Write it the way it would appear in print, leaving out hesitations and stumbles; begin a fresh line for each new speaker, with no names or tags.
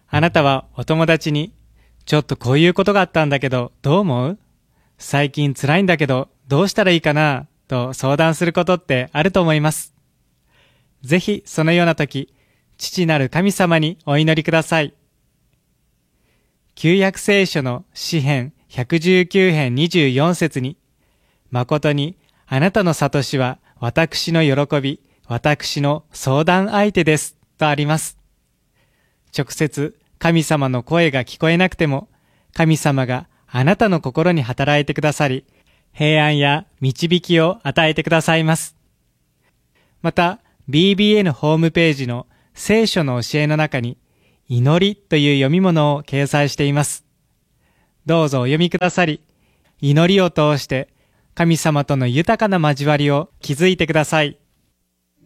あなたはお友達に、ちょっとこういうことがあったんだけど、どう思う？最近辛いんだけど、どうしたらいいかなと相談することってあると思います。ぜひそのような時、父なる神様にお祈りください。旧約聖書の詩編119編24節に、誠にあなたの諭しは私の喜び、私の相談相手ですとあります。直接神様の声が聞こえなくても、神様があなたの心に働いてくださり、平安や導きを与えてくださいます。また、BBN ホームページの聖書の教えの中に、祈りという読み物を掲載しています。どうぞお読みくださり、祈りを通して神様との豊かな交わりを築いてください。